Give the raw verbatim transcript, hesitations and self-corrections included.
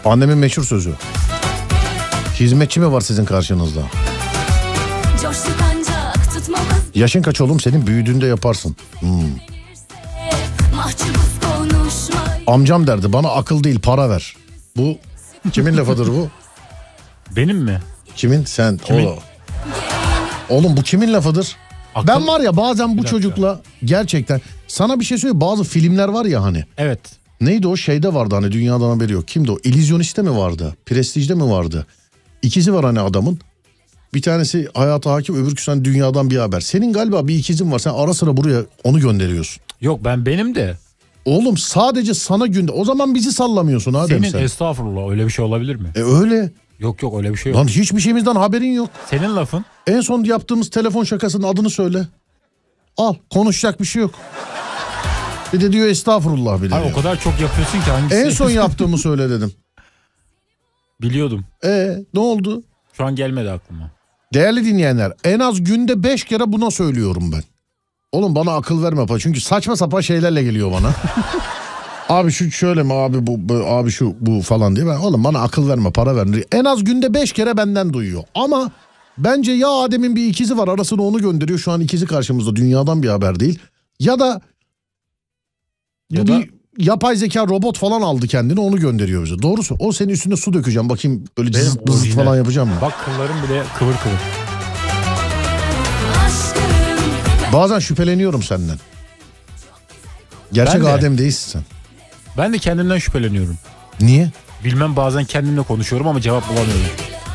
Annemin meşhur sözü. Hizmetçi mi var sizin karşınızda? Yaşın kaç oğlum senin? Büyüdüğünde yaparsın. Hmm. Amcam derdi bana akıl değil para ver. Bu kimin lafıdır bu? Benim mi? Kimin? Sen. Kimin? O. Oğlum bu kimin lafıdır? Akıl... Ben var ya bazen bu çocukla gerçekten sana bir şey söyleyeyim. Bazı filmler var ya hani. Evet. Neydi o şeyde vardı hani dünyadan haberi yok. Kimdi o? İllüzyoniste mi vardı? Prestijde mi vardı? İkizi var hani adamın. Bir tanesi hayata hakim, öbürküsü hani dünyadan bir haber. Senin galiba bir ikizin var. Sen ara sıra buraya onu gönderiyorsun. Yok ben benim de. Oğlum sadece sana günde. O zaman bizi sallamıyorsun Adem Senin sen. Senin estağfurullah öyle bir şey olabilir mi? E öyle. Yok yok öyle bir şey yok. Lan hiçbir şeyimizden haberin yok. Senin lafın. En son yaptığımız telefon şakasının adını söyle. Al konuşacak bir şey yok. Bir de diyor estağfurullah bile. Hayır, o kadar çok yapıyorsun ki hangisi? En son yaptığımı söyle dedim. Biliyordum. E ne oldu? Şu an gelmedi aklıma. Değerli dinleyenler en az günde beş kere buna söylüyorum ben. Oğlum bana akıl verme pa çünkü saçma sapan şeylerle geliyor bana. Abi şu şöyle mi abi bu, bu abi şu bu falan diye ben oğlum bana akıl verme para ver. En az günde beş kere benden duyuyor. Ama bence ya Adem'in bir ikizi var arasına onu gönderiyor şu an ikizi karşımızda dünyadan bir haber değil. Ya da ya bir da... yapay zeka robot falan aldı kendini onu gönderiyor bize. Doğrusu o senin üstüne su dökeceğim bakayım böyle cızıt bızıt falan yapacağım mı? Bak kıllarım bile kıvır kıvır. Bazen şüpheleniyorum senden. Gerçek Adem değilsin sen. Ben de kendimden şüpheleniyorum. Niye? Bilmem bazen kendimle konuşuyorum ama cevap bulamıyorum.